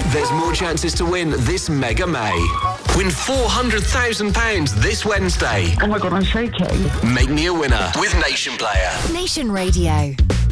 There's more chances to win this Mega May. Win £400,000 this Wednesday. Oh my God, I'm shaking. Make me a winner with Nation Player. Nation Radio.